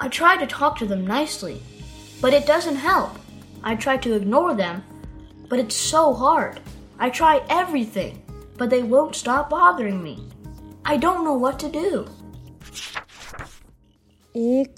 I try to talk to them nicely, but it doesn't help. I try to ignore them, but it's so hard. I try everything, but they won't stop bothering me. I don't know what to do.